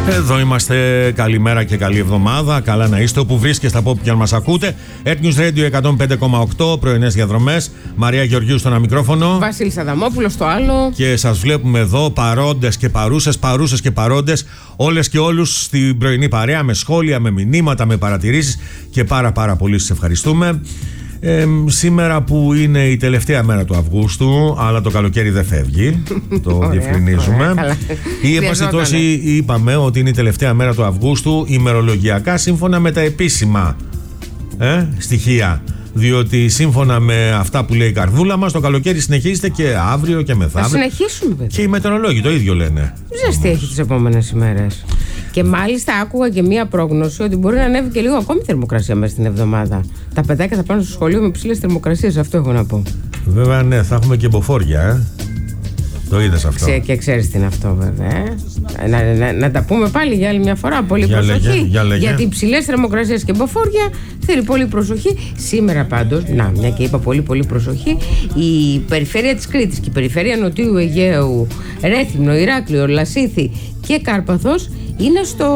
Εδώ είμαστε. Καλημέρα και καλή εβδομάδα. Καλά να είστε όπου βρίσκεστε, από όπου και αν μας ακούτε. News Radio 105,8, πρωινές διαδρομές. Μαρία Γεωργίου στο ένα μικρόφωνο. Βασίλης Αδαμόπουλος στο άλλο. Και σας βλέπουμε εδώ παρόντες και παρούσες, παρούσες και παρόντες. Όλες και όλους στην πρωινή παρέα, με σχόλια, με μηνύματα, με παρατηρήσεις και πάρα πολύ σας ευχαριστούμε. Σήμερα που είναι η τελευταία μέρα του Αυγούστου, αλλά το καλοκαίρι δεν φεύγει, το διευκρινίζουμε. Ή είπαμε ότι είναι η τελευταία μέρα του Αυγούστου ημερολογιακά, σύμφωνα με τα επίσημα στοιχεία. Διότι σύμφωνα με αυτά που λέει η καρδούλα μας, το καλοκαίρι συνεχίζεται και αύριο και μεθαύριο. Θα συνεχίσουμε, βέβαια. Και οι μετεωρολόγοι το ίδιο λένε. Ζεστή έχει τις επόμενες ημέρες. Και μάλιστα άκουγα και μία πρόγνωση ότι μπορεί να ανέβει και λίγο ακόμη θερμοκρασία μέσα στην εβδομάδα. Τα παιδάκια θα πάνε στο σχολείο με ψηλές θερμοκρασίες, αυτό έχω να πω. Βέβαια, ναι, θα έχουμε και μποφόρια, Το είδες αυτό. Και ξέρεις τι είναι αυτό, βέβαια. Να τα πούμε πάλι για άλλη μια φορά. Πολύ προσοχή. Γιατί υψηλές θερμοκρασίες και μποφόρια θέλει πολύ προσοχή. Σήμερα πάντως, μια και είπα πολύ προσοχή, η περιφέρεια της Κρήτης και η περιφέρεια Νοτιού Αιγαίου, Ρέθυμνο, Ηράκλειο, Λασίθι και Κάρπαθος είναι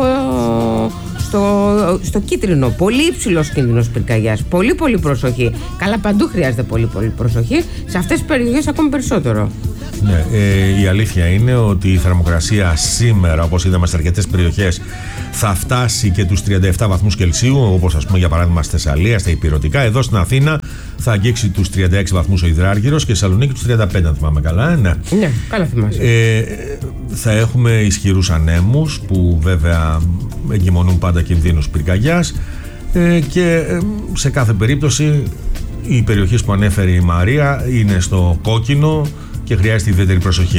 στο κίτρινο. Πολύ υψηλός κίνδυνος πυρκαγιάς. Πολύ προσοχή. Καλά, παντού χρειάζεται πολύ προσοχή. Σε αυτές τις περιοχές ακόμη περισσότερο. Ναι, η αλήθεια είναι ότι η θερμοκρασία σήμερα, όπως είδαμε σε αρκετές περιοχές, θα φτάσει και τους 37 βαθμούς Κελσίου, όπως ας πούμε για παράδειγμα στη Θεσσαλία, στα Ηπειρωτικά. Εδώ στην Αθήνα θα αγγίξει τους 36 βαθμούς ο Υδράργυρος και στη Θεσσαλονίκη τους 35, αν θυμάμαι καλά. Ναι, καλά θυμάσαι. Θα έχουμε ισχυρούς ανέμους που βέβαια εγκυμονούν πάντα κινδύνους πυρκαγιάς και σε κάθε περίπτωση οι περιοχές που ανέφερε η Μαρία είναι στο κόκκινο και χρειάζεται ιδιαίτερη προσοχή.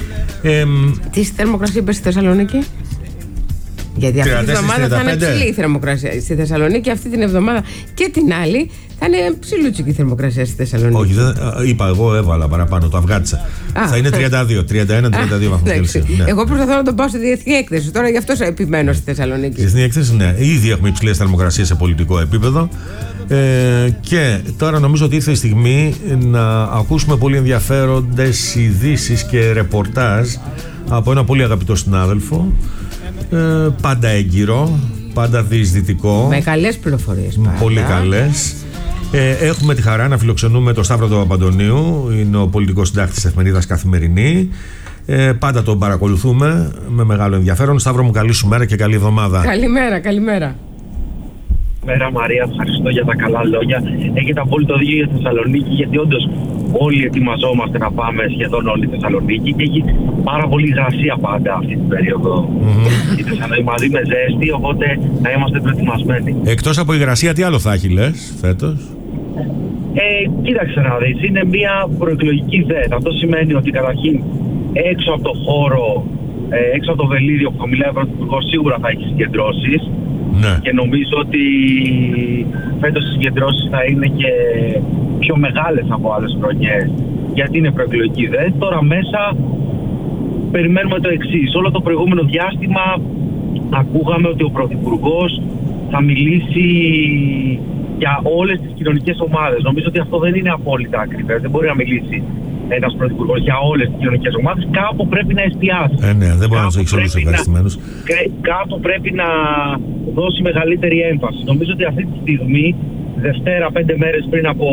Τι θερμοκρασία είπε στη Θεσσαλονίκη? Γιατί αυτή την εβδομάδα θα είναι ψηλή η θερμοκρασία στη Θεσσαλονίκη. Αυτή την εβδομάδα και την άλλη θα είναι ψηλούτσικη η θερμοκρασία στη Θεσσαλονίκη. Όχι, είπα εγώ, έβαλα παραπάνω, το αυγάτισα. Θα είναι 31-32 βαθμούς Κελσίου. Ναι. Εγώ προσπαθώ να το πάω στη διεθνή έκθεση. Τώρα γι' αυτό επιμένω στη Θεσσαλονίκη. Στη διεθνή έκθεση, ναι. Ήδη έχουμε υψηλές θερμοκρασίες σε πολιτικό επίπεδο. Και τώρα νομίζω ότι ήρθε η στιγμή να ακούσουμε πολύ ενδιαφέροντες ειδήσεις και ρεπορτάζ από ένα πολύ αγαπητό συνάδελφο, πάντα έγκυρο, πάντα διεισδυτικό, με καλές πληροφορίες, πολύ καλές. Έχουμε τη χαρά να φιλοξενούμε τον Σταύρο τον Παπαντονίου, είναι ο πολιτικός συντάκτης της εφημερίδας Καθημερινή. Πάντα τον παρακολουθούμε με μεγάλο ενδιαφέρον. Σταύρο μου, καλή σου μέρα και καλή εβδομάδα. Καλημέρα. Μέρα Μαρία, ευχαριστώ για τα καλά λόγια. Έχετε απόλυτο δίκιο για τη Θεσσαλονίκη, γιατί όντως όλοι ετοιμαζόμαστε να πάμε σχεδόν όλη τη Θεσσαλονίκη και έχει πάρα πολύ υγρασία πάντα αυτή την περίοδο. Η Θεσσαλονίκη μαζί με ζέστη, οπότε να είμαστε προετοιμασμένοι. Εκτός από υγρασία, τι άλλο θα έχει, λες, φέτος? Κοίταξε να δεις, είναι μια προεκλογική ΔΕΤ. Αυτό σημαίνει ότι καταρχήν έξω από το χώρο, έξω από το βελίδιο που μιλάει ο Πρωθυπουργός, σίγουρα θα έχει συγκεντρώσεις. Ναι. Και νομίζω ότι φέτος οι συγκεντρώσεις θα είναι και πιο μεγάλες από άλλες χρονιές, γιατί είναι προεκλογική ΔΕΤ. Τώρα μέσα περιμένουμε το εξής. Όλο το προηγούμενο διάστημα ακούγαμε ότι ο Πρωθυπουργός θα μιλήσει για όλες τις κοινωνικές ομάδες. Νομίζω ότι αυτό δεν είναι απόλυτα ακριβές. Δεν μπορεί να μιλήσει ένας πρωθυπουργός για όλες τις κοινωνικές ομάδες. Κάπου πρέπει να εστιάσει. Ναι, δεν μπορεί να τους έχει όλους ευχαριστημένους. Κάπου πρέπει να δώσει μεγαλύτερη έμφαση. Νομίζω ότι αυτή τη στιγμή, Δευτέρα, 5 μέρες πριν από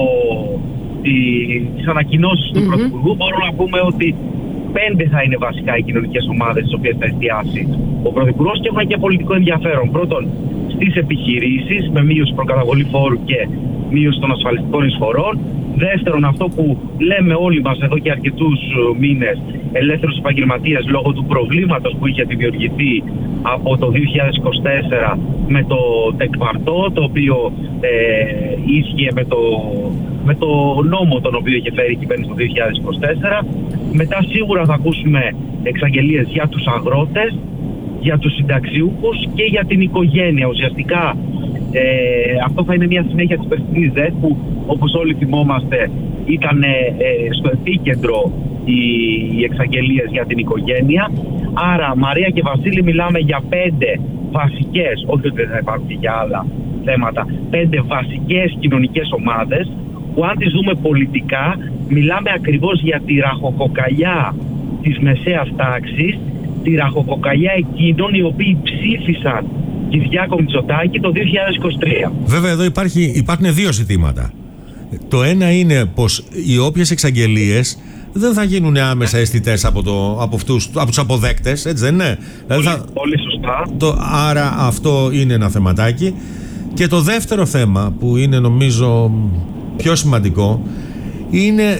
τις ανακοινώσεις του Πρωθυπουργού, μπορούμε να πούμε ότι 5 θα είναι βασικά οι κοινωνικές ομάδες στις οποίες θα εστιάσει ο Πρωθυπουργός και έχουν και πολιτικό ενδιαφέρον. Πρώτον, στις επιχειρήσεις με μείωση προκαταβολή φόρου και μείωση των ασφαλιστικών εισφορών. Δεύτερον, αυτό που λέμε όλοι μας εδώ και αρκετούς μήνες, ελεύθερους επαγγελματίες, λόγω του προβλήματος που είχε δημιουργηθεί από το 2024 με το τεκμαρτό, το οποίο ίσχυε με το νόμο τον οποίο είχε φέρει η κυβέρνηση το 2024. Μετά σίγουρα θα ακούσουμε εξαγγελίες για τους αγρότες, για τους συνταξιούχους και για την οικογένεια. Ουσιαστικά αυτό θα είναι μια συνέχεια της περσινής ΔΕΤ που, όπως όλοι θυμόμαστε, ήταν στο επίκεντρο οι εξαγγελίες για την οικογένεια. Άρα, Μαρία και Βασίλη, μιλάμε για 5 βασικές, όχι ότι δεν θα υπάρχουν και για άλλα θέματα, 5 βασικές κοινωνικές ομάδες που, αν τις δούμε πολιτικά, μιλάμε ακριβώς για τη ραχοκοκαλιά της μεσαίας τάξης τη ραχοκοκαλιά εκείνων οι οποίοι ψήφισαν Κυριάκο Μητσοτάκη το 2023. Βέβαια εδώ υπάρχουν δύο ζητήματα. Το ένα είναι πως οι όποιες εξαγγελίες δεν θα γίνουν άμεσα αισθητές από τους αποδέκτες, έτσι δεν είναι? Πολύ σωστά. Άρα αυτό είναι ένα θεματάκι. Και το δεύτερο θέμα που είναι νομίζω πιο σημαντικό είναι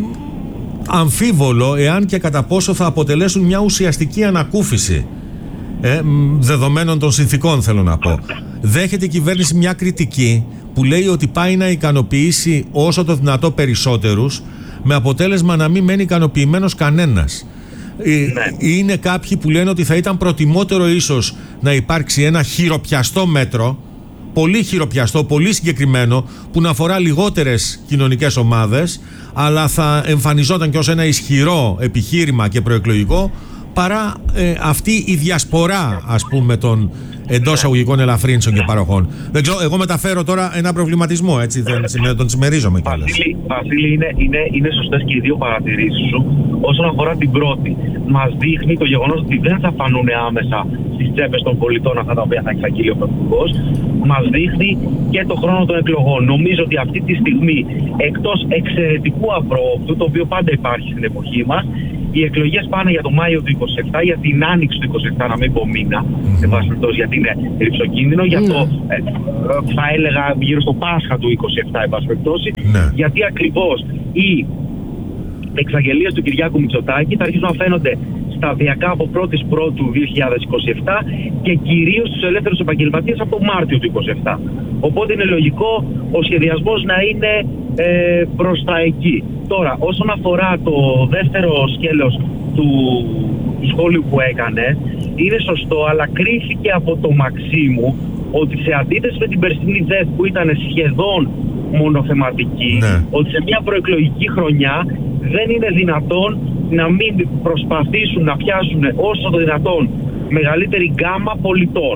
αμφίβολο εάν και κατά πόσο θα αποτελέσουν μια ουσιαστική ανακούφιση δεδομένων των συνθήκων, θέλω να πω. Δέχεται η κυβέρνηση μια κριτική που λέει ότι πάει να ικανοποιήσει όσο το δυνατό περισσότερους, με αποτέλεσμα να μην μένει ικανοποιημένος κανένας. Είναι κάποιοι που λένε ότι θα ήταν προτιμότερο ίσως να υπάρξει ένα χειροπιαστό μέτρο, πολύ χειροπιαστό, πολύ συγκεκριμένο, που να αφορά λιγότερες κοινωνικές ομάδες, αλλά θα εμφανιζόταν και ως ένα ισχυρό επιχείρημα και προεκλογικό, παρά αυτή η διασπορά, ας πούμε, των εντός αγωγικών ελαφρύνσεων και παροχών. Δεν ξέρω, εγώ μεταφέρω τώρα ένα προβληματισμό, έτσι, τον συμμερίζομαι κιόλας. Βασίλη, είναι σωστές και οι δύο παρατηρήσεις σου. Όσον αφορά την πρώτη, μας δείχνει το γεγονός ότι δεν θα φανούν άμεσα στις τσέπες των πολιτών αυτά τα οποία θα εξαγγείλει ο Πρωθυπουργός. Μας δείχνει και το χρόνο των εκλογών. Νομίζω ότι αυτή τη στιγμή, εκτός εξαιρετικού απρόοπτου, το οποίο πάντα υπάρχει στην εποχή μας, οι εκλογές πάνε για το Μάιο του 27, για την Άνοιξη του 27, να μην πω μήνα, σε βάση περιπτώσει, γιατί είναι ρυψοκίνδυνο, για το, θα έλεγα, γύρω στο Πάσχα του 27, εν πάση περιπτώσει, γιατί ακριβώς οι εξαγγελίες του Κυριάκου Μητσοτάκη θα αρχίσουν να φαίνονται σταδιακά από 1η Πρώτου 2027 και κυρίως στους ελεύθερους επαγγελματίες από το Μάρτιο του 2027. Οπότε είναι λογικό ο σχεδιασμός να είναι προς τα εκεί. Τώρα, όσον αφορά το δεύτερο σκέλος του σχόλιου που έκανε, είναι σωστό, αλλά κρίθηκε από το Μαξίμου ότι σε αντίθεση με την περσινή ΔΕΘ που ήταν σχεδόν μονοθεματική, ότι σε μια προεκλογική χρονιά δεν είναι δυνατόν να μην προσπαθήσουν να πιάσουν όσο το δυνατόν μεγαλύτερη γκάμα πολιτών.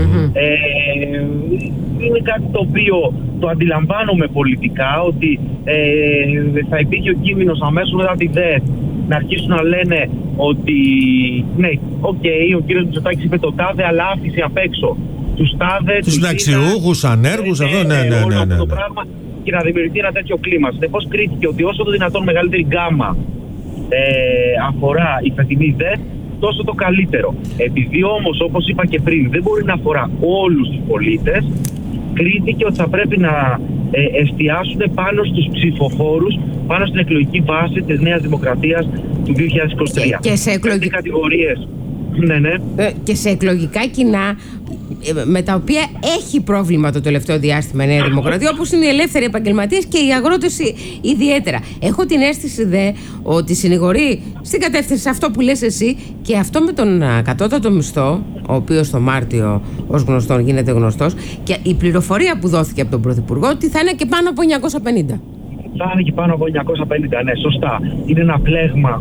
Είναι κάτι το οποίο το αντιλαμβάνομαι πολιτικά, ότι θα υπήρχε ο κίνδυνος αμέσως μετά τη ΔΕΘ να αρχίσουν να λένε ότι ναι, ο κύριος Μητσοτάκης είπε το τάδε, αλλά άφησε απ' έξω τους τάδε, τους συνταξιούχους, ανέργους, αυτό όλο το πράγμα, και να δημιουργηθεί ένα τέτοιο κλίμα. Συνεπώς κρίθηκε ότι όσο το δυνατόν μεγαλύτερη γκάμα αφορά η φετινή ΔΕΘ, τόσο το καλύτερο. Επειδή όμως, όπως είπα και πριν, δεν μπορεί να αφορά όλους τους πολίτες, κρίθηκε ότι θα πρέπει να εστιάσουν πάνω στους ψηφοφόρους, πάνω στην εκλογική βάση της Νέας Δημοκρατίας του 2023. Και σε εκλογικές κατηγορίες. Και σε εκλογικά κοινά με τα οποία έχει πρόβλημα το τελευταίο διάστημα η Νέα Δημοκρατία, όπως είναι οι ελεύθεροι επαγγελματίες και οι αγρότες ιδιαίτερα. Έχω την αίσθηση ότι συνηγορεί στην κατεύθυνση σε αυτό που λες εσύ, και αυτό με τον κατώτατο μισθό, ο οποίος το Μάρτιο ως γνωστόν γίνεται γνωστός, και η πληροφορία που δόθηκε από τον Πρωθυπουργό ότι θα είναι και πάνω από 950. Θα είναι και πάνω από 950, ναι, σωστά. Είναι ένα πλέγμα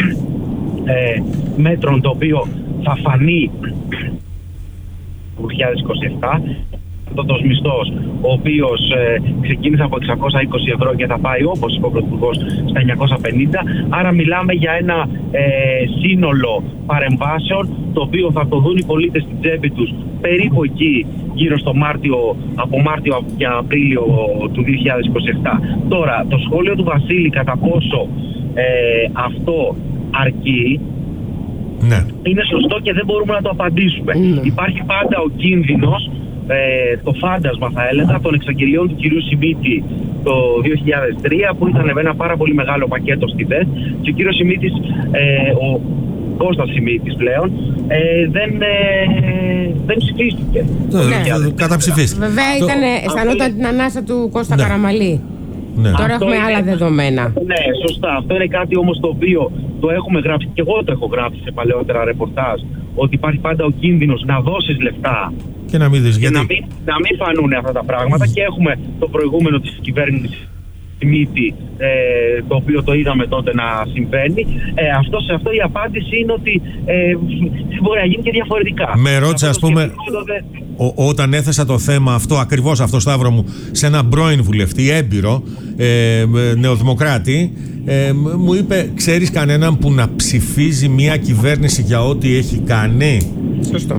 μέτρων το οποίο θα φανεί το 2027. Αυτός μισθός, ο οποίος ξεκίνησε από 620 ευρώ και θα πάει, όπως είπε ο Πρωθυπουργός, στα 950. Άρα μιλάμε για ένα σύνολο παρεμβάσεων, το οποίο θα το δουν οι πολίτες στην τσέπη τους περίπου εκεί, γύρω στο Μάρτιο, από Μάρτιο και Απρίλιο του 2027. Τώρα, το σχόλιο του Βασίλη κατά πόσο αυτό αρκεί, είναι σωστό και δεν μπορούμε να το απαντήσουμε. Υπάρχει πάντα ο κίνδυνος, το φάντασμα θα έλεγα, των εξαγγελιών του κυρίου Σιμίτη το 2003, που ήταν με ένα πάρα πολύ μεγάλο πακέτο στη ΔΕΘ, και ο κύριος Σιμίτης, ο Κώστας Σιμίτης πλέον, δεν ψηφίστηκε. Καταψηφίστηκε. Βέβαια αισθανόταν την ανάσα του Κώστα Καραμαλή. Τώρα έχουμε άλλα δεδομένα. Ναι, σωστά. Αυτό είναι κάτι όμως το οποίο το έχουμε γράψει, και εγώ το έχω γράψει σε παλαιότερα ρεπορτάζ, ότι υπάρχει πάντα ο κίνδυνος να δώσεις λεφτά και να μην δεις γιατί. Να μην φανούν αυτά τα πράγματα, και έχουμε το προηγούμενο της κυβέρνησης μύτη, το οποίο το είδαμε τότε να συμβαίνει. Σε αυτό η απάντηση είναι ότι μπορεί να γίνει και διαφορετικά. Με ρώτησε, ας πούμε, όταν έθεσα το θέμα αυτό, ακριβώς αυτό, Σταύρο μου, σε έναν πρώην βουλευτή, έμπειρο, νεοδημοκράτη, μου είπε, ξέρεις κανέναν που να ψηφίζει μια κυβέρνηση για ό,τι έχει κάνει? Σωστό.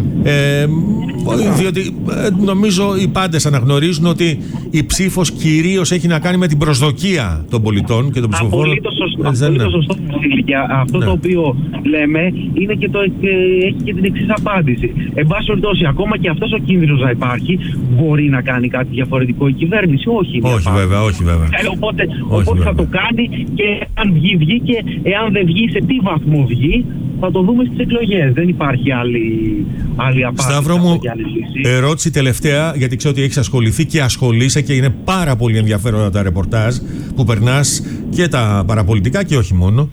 Διότι νομίζω οι πάντες αναγνωρίζουν ότι η ψήφος κυρίως έχει να κάνει με την προσδοκία των πολιτών και των ψηφοφόρων. Απολύτως σωστό. Αυτό το οποίο λέμε είναι και έχει και την εξής απάντηση. Εν πάση περιπτώσει, ακόμα και αυτός ο κίνδυνος να υπάρχει, μπορεί να κάνει κάτι διαφορετικό η κυβέρνηση? Όχι βέβαια. Οπότε θα το κάνει, και αν βγει και εάν δεν βγει, σε τι βαθμό βγει, θα το δούμε στις εκλογές. Δεν υπάρχει άλλη απάντηση. Σταύρο μου, ερώτηση τελευταία, γιατί ξέρω ότι έχεις ασχοληθεί και ασχολείσαι και είναι πάρα πολύ ενδιαφέροντα τα ρεπορτάζ που περνάς και τα παραπολιτικά και όχι μόνο.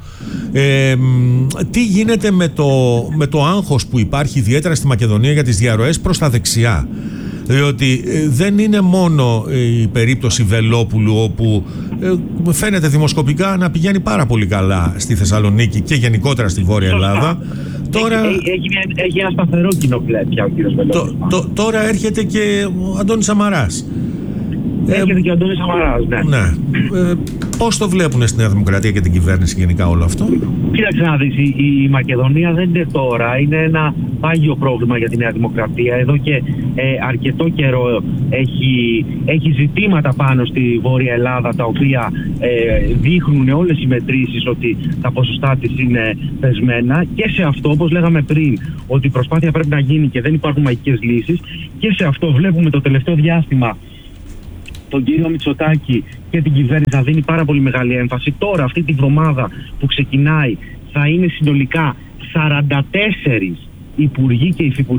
Τι γίνεται με το άγχος που υπάρχει ιδιαίτερα στη Μακεδονία για τις διαρροές προς τα δεξιά? Διότι δεν είναι μόνο η περίπτωση Βελόπουλου, όπου φαίνεται δημοσκοπικά να πηγαίνει πάρα πολύ καλά στη Θεσσαλονίκη και γενικότερα στη Βόρεια Ελλάδα. Τώρα έχει ένα σταθερό κοινό πια ο κύριος Βελόπουλος. Τώρα έρχεται και ο Αντώνης Σαμαράς. Έρχεται και ο Αντώνης Σαμαράς, ναι. Πώς το βλέπουν στη Νέα Δημοκρατία και την κυβέρνηση γενικά όλο αυτό? Κοίταξε να δεις, η Μακεδονία δεν είναι τώρα, είναι ένα πάγιο πρόβλημα για τη Νέα Δημοκρατία. Εδώ και αρκετό καιρό έχει ζητήματα πάνω στη Βόρεια Ελλάδα, τα οποία δείχνουν όλες οι μετρήσεις ότι τα ποσοστά της είναι πεσμένα, και σε αυτό, όπως λέγαμε πριν, ότι η προσπάθεια πρέπει να γίνει και δεν υπάρχουν μαγικές λύσεις, και σε αυτό βλέπουμε το τελευταίο διάστημα τον κύριο Μητσοτάκη και την κυβέρνηση να δίνει πάρα πολύ μεγάλη έμφαση. Τώρα, αυτή τη βδομάδα που ξεκινάει, θα είναι συνολικά 44 υπουργοί και υφυπουργοί